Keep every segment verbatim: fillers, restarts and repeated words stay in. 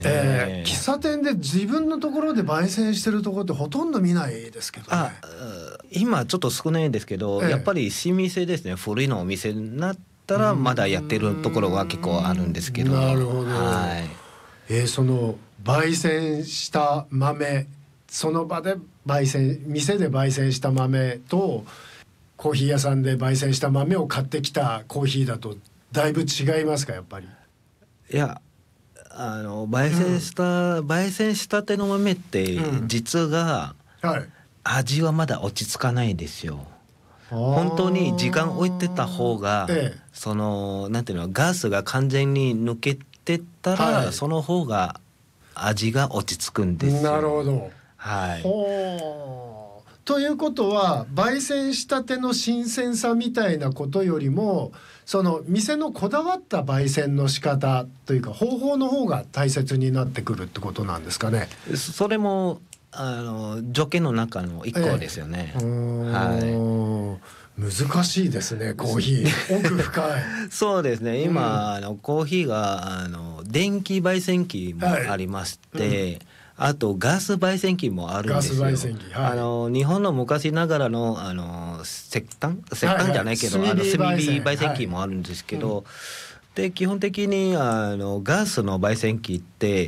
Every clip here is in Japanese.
えー、喫茶店で自分のところで焙煎してるところってほとんど見ないですけどね。 あ今ちょっと少ないんですけど、えー、やっぱり新店ですね。古いのお店になったらまだやってるところは結構あるんですけど。 なるほど、はい。えー、その焙煎した豆、その場で焙煎、店で焙煎した豆とコーヒー屋さんで焙煎した豆を買ってきたコーヒーだとだいぶ違いますか、やっぱり。 いや、あの焙煎した、うん、焙煎したての豆って実が、うん、はい、味はまだ落ち着かないですよ。本当に時間置いてた方が、ええ、そのなんていうの、ガスが完全に抜けてったら、はい、その方が味が落ち着くんですよ。 なるほど、 はい。 ほう。ということは焙煎したての新鮮さみたいなことよりも、その店のこだわった焙煎の仕方というか方法の方が大切になってくるってことなんですかね。 それもあの条件の中の一個ですよね。ええ、はい、難しいですね、コーヒー奥深い。 そうですね、今、うん、あのコーヒーがあの電気焙煎機もありまして、はい、うん、あとガス焙煎機もあるんですよ。 ガス焙煎機、はい、 あの日本の昔ながらのあの石炭石炭じゃないけど、はいはい、あの炭火焙煎機もあるんですけど、はい、うん、で基本的にあのガスの焙煎機って、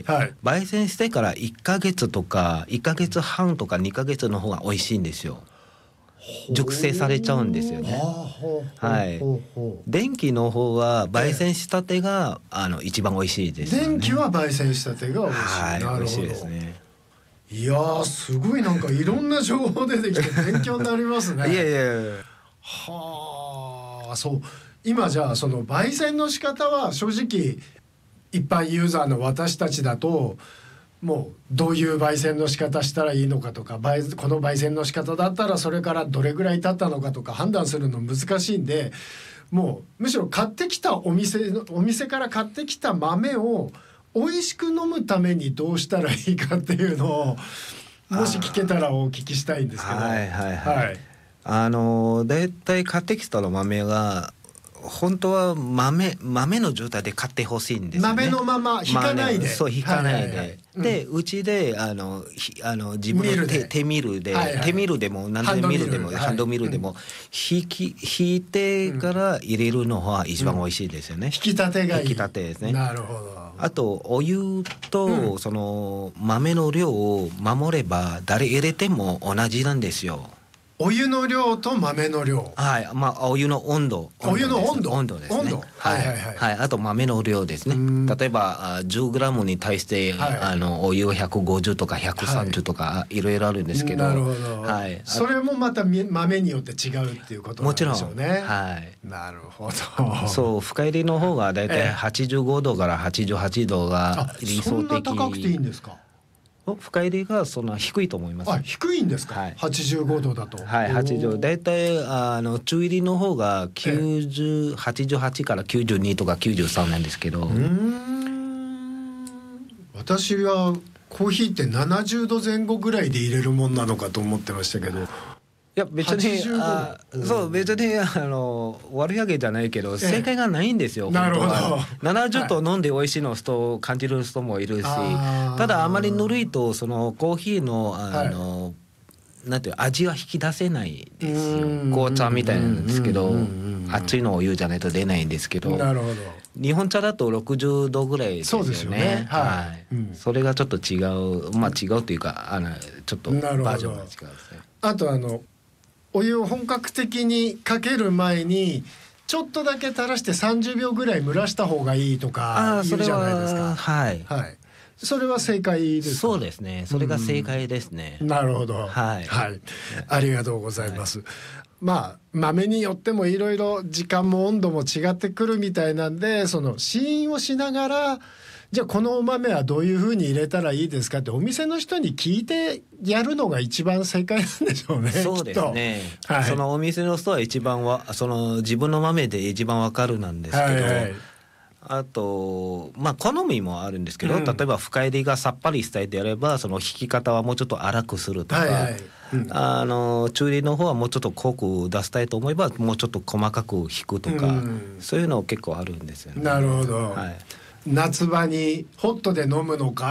はい、焙煎してからいっかげつとかいっかげつはんとかにかげつの方が美味しいんですよ。熟成されちゃうんですよね。はい。電気の方は焙煎したてが、えー、あの一番美味しいですよね。 電気は焙煎したてが美味しい。 はい、 なるほど。 美味しいですね。 いやー、すごいなんかいろんな情報出てきて勉強になりますね。 いやいやいや。 はあ、そう。今じゃあその焙煎の仕方は正直一般ユーザーの私たちだともうどういう焙煎の仕方したらいいのかとか、この焙煎の仕方だったらそれからどれぐらい経ったのかとか判断するの難しいんで、もうむしろ買ってきたお店のお店から買ってきた豆を美味しく飲むためにどうしたらいいかっていうのをもし聞けたらお聞きしたいんですけど。 はいはいはい、はい、あのだいたい買ってきたの豆が本当は豆豆の状態で買ってほしいんですよね。 豆のまま引かないで、 そう引かないで、はいはいはい、で、うん、うちであのあの自分の 手, 手ミルで、はいはい、手ミルでも何でミルでもハンドミルでも、はい、引き引いてから入れるのは一番美味しいですよね。 うん、引き立てがいい。 引き立てですね。 なるほど。 あとお湯と、うん、その豆の量を守れば誰入れても同じなんですよ。 お湯の量と豆の量、 はい、まあお湯の温度、 お湯の温度、 温度ですね。 温度、 はいはいはい、はい、あと豆の量ですね。例えば じゅうグラム に対して、はい、あのお湯ひゃくごじゅうとかひゃくさんじゅうとか、はい、いろいろあるんですけど、 なるほど、はい、それもまた豆によって違うっていうことなんでしょうね。 もちろん、はい、 なるほど。 そう、深入りの方がだいたいはちじゅうごどからはちじゅうはちどが理想的。そんな高くていいんですか。 深入りがそんな低いと思います。 あ、低いんですか。はい、はちじゅうごどだと。 はい、はちじゅう。だいたいあの中入りの方がきゅうじゅう、はちじゅうはちからきゅうじゅうにとかきゅうじゅうさんなんですけど。うーん、私はコーヒーってななじゅうどぜん後ぐらいで入れるもんなのかと思ってましたけど。 いや別にあそう別にあの悪いわけじゃないけど、正解がないんですよ。 なるほど。 ななじゅうど飲んで美味しいの人を感じる人もいるし、ただあまりぬるいとそのコーヒーのあの、はい、なんていう味は引き出せないですよ。紅茶みたいなんですけど、熱いのをお湯じゃないと出ないんですけど。 なるほど。 日本茶だとろくじゅうどぐらいですよね。そうですよね。はい。うん、それがちょっと違う、まあ違うというかあのちょっとバージョンが違うんですね。 あとあのお湯を本格的にかける前にちょっとだけ垂らしてさんじゅうびょうぐらい蒸らした方がいいとか言うじゃないですか。 はい、 はい、それは正解ですか。 そうですね、それが正解ですね。 なるほど、 はい、 はい、ありがとうございます。はい、まあ豆によってもいろいろ時間も温度も違ってくるみたいなんで、その試飲をしながらじゃあこのお豆はどういうふうに入れたらいいですかってお店の人に聞いてやるのが一番正解なんでしょうね。 そうですね、はい、そのお店の人は一番はその自分の豆で一番わかるなんですけど、はいはい、あとまあ好みもあるんですけど、うん、例えば深入りがさっぱりしたいであればその引き方はもうちょっと粗くするとか、はいはい、うん、あの中入りの方はもうちょっと濃く出したいと思えばもうちょっと細かく引くとか、うん、そういうの結構あるんですよね。 なるほど、 はい、 夏場にホットで飲むのか